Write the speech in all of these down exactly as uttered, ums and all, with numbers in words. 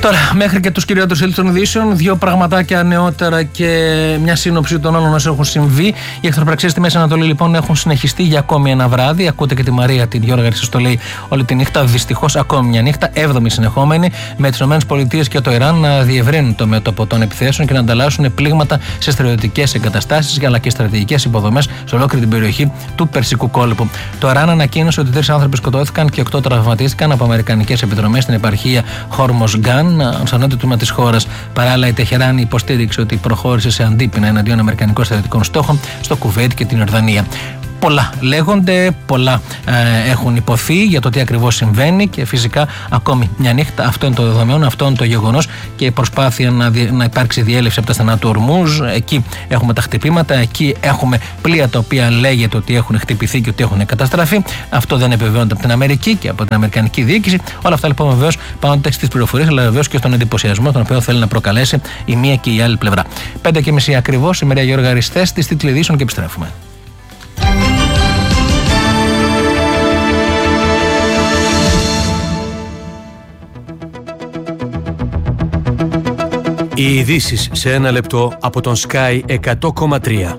Τώρα, μέχρι και τους κυριότερους τίτλους των ειδήσεων, δύο πραγματάκια νεότερα και μια σύνοψη των όλων όσων έχουν συμβεί. Οι εχθροπραξίες στη Μέση Ανατολή λοιπόν έχουν συνεχιστεί για ακόμη ένα βράδυ. Ακούτε και τη Μαρία, την Γιώργα Ρησής, το λέει όλη τη νύχτα. Δυστυχώς, ακόμη μια νύχτα, έβδομη συνεχόμενη, με τις ΗΠΑ και το Ιράν να διευρύνουν το μέτωπο των επιθέσεων και να ανταλλάσσουν πλήγματα σε στρατιωτικές εγκαταστάσεις αλλά και στρατηγικές υποδομές σε ολόκληρη την περιοχή του Περσικού κόλπου. Το Ιράν ανακοίνωσε ότι τρεις άνθρωποι σκοτώθηκαν και οκτώ τραυματίστηκαν από αμερικανικές επιδρομές στην επαρχία Χόρμοσγκάν, στο νότιο τμήμα της χώρας. Παράλληλα, η Τεχεράνη υποστήριξε ότι προχώρησε σε αντίπεινα εναντίον αμερικανικών στρατιωτικών στόχων στο Κουβέιτ και την Ιορδανία. Πολλά λέγονται, πολλά ε, έχουν υποθεί για το τι ακριβώς συμβαίνει και φυσικά ακόμη μια νύχτα. Αυτό είναι το δεδομένο, αυτό είναι το γεγονός και η προσπάθεια να, δι, να υπάρξει διέλευση από τα στενά του Ορμούζ. Εκεί έχουμε τα χτυπήματα, εκεί έχουμε πλοία τα οποία λέγεται ότι έχουν χτυπηθεί και ότι έχουν καταστραφεί. Αυτό δεν επιβεβαιώνεται από την Αμερική και από την Αμερικανική διοίκηση. Όλα αυτά λοιπόν βεβαίως πάνω στις πληροφορίες, αλλά βεβαίως και στον εντυπωσιασμό τον οποίο θέλει να προκαλέσει η μία και η άλλη πλευρά. Πέντε και μισή ακριβώς, η Μαρία Γιώργα Ρησής, στις τίτλοι ειδήσεων και επιστρέφουμε. Οι ειδήσεις σε ένα λεπτό από τον Sky εκατό κόμμα τρία.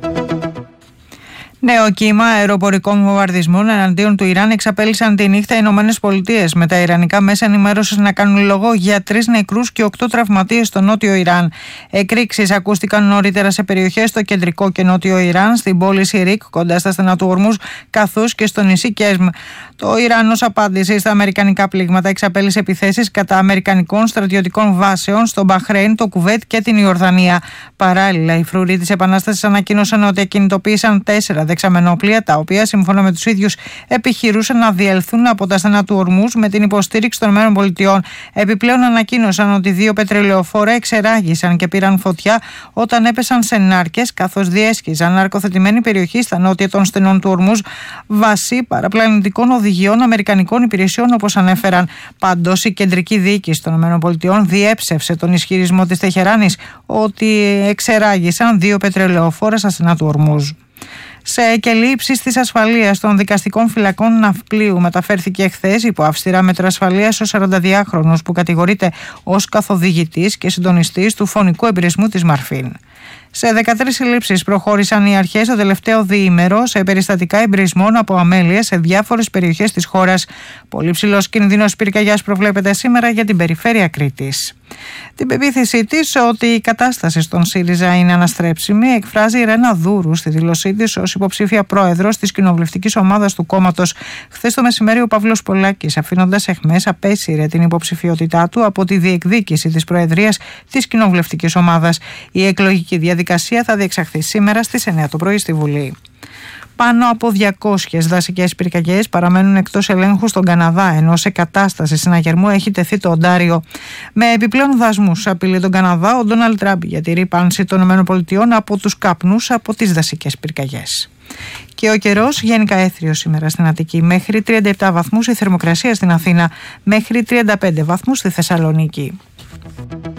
Νέο κύμα αεροπορικών βομβαρδισμών εναντίον του Ιράν εξαπέλυσαν τη νύχτα οι Ηνωμένες Πολιτείες, με τα ιρανικά μέσα ενημέρωσης να κάνουν λόγο για τρεις νεκρούς και οκτώ τραυματίες στο νότιο Ιράν. Εκρήξεις ακούστηκαν νωρίτερα σε περιοχές στο κεντρικό και νότιο Ιράν, στην πόλη Σιρίκ, κοντά στα στενά του Ορμούζ, καθώς και στο νησί Κέσμ. Το Ιράν, ως απάντηση στα αμερικανικά πλήγματα, εξαπέλυσε επιθέσεις κατά αμερικανικών στρατιωτικών βάσεων στο Μπαχρέιν, το Κουβέτ και την Ιορδανία. Παράλληλα, οι φρουροί της Επανάστασης ανακοίνωσαν ότι ακινητοποίησαν τέσσερα δεξαμενόπλια, τα οποία σύμφωνα με τους ίδιους επιχειρούσαν να διελθούν από τα στενά του Ορμούζ με την υποστήριξη των ΗΠΑ. Επιπλέον ανακοίνωσαν ότι δύο πετρελαιοφόρα εξεράγησαν και πήραν φωτιά όταν έπεσαν σε νάρκες, καθώς διέσχιζαν ναρκοθετημένη περιοχή στα νότια των στενών του Ορμούζ βάσει παραπλανητικών οδηγιών αμερικανικών υπηρεσιών, όπως ανέφεραν. Πάντως, η κεντρική διοίκηση των ΗΠΑ διέψευσε τον ισχυρισμό της Τεχεράνης ότι εξεράγησαν δύο πετρελαιοφόρα στα στενά του Ορμούζ. Σε εκκελή ύψης της ασφαλείας των δικαστικών φυλακών ναυπλίου μεταφέρθηκε χθες υπό αυστηρά μέτρα ασφαλείας ο σαρανταδυάχρονος που κατηγορείται ως καθοδηγητής και συντονιστής του φωνικού εμπειρισμού της Μαρφίν. Σε δεκατρείς συλλήψεις προχώρησαν οι αρχές το τελευταίο διήμερο σε περιστατικά εμπειρισμών από αμέλειες σε διάφορες περιοχές της χώρας. Πολύ ψηλός κίνδυνος πυρκαγιάς προβλέπεται σήμερα για την περιφέρεια Κρήτης. Την πεποίθησή της ότι η κατάσταση στον ΣΥΡΙΖΑ είναι αναστρέψιμη εκφράζει η Ρένα Δούρου στη δήλωσή της ως υποψήφια πρόεδρος της κοινοβουλευτικής ομάδας του κόμματος. Χθες το μεσημέρι ο Παύλος Πολάκης, αφήνοντας εχμές, απέσυρε την υποψηφιότητά του από τη διεκδίκηση της προεδρίας της κοινοβουλευτικής ομάδας. Η εκλογική διαδικασία θα διεξαχθεί σήμερα στις εννιά το πρωί στη Βουλή. Πάνω από διακόσιες δασικές πυρκαγιές παραμένουν εκτός ελέγχου στον Καναδά, ενώ σε κατάσταση συναγερμού έχει τεθεί το Οντάριο. Με επιπλέον δασμούς απειλεί τον Καναδά ο Ντόναλντ Τραμπ για τη ρύπανση των ΗΠΑ από τους καπνούς από τις δασικές πυρκαγιές. Και ο καιρός γενικά έθριος σήμερα στην Αττική, μέχρι τριάντα επτά βαθμούς η θερμοκρασία στην Αθήνα, μέχρι τριάντα πέντε βαθμούς στη Θεσσαλονίκη.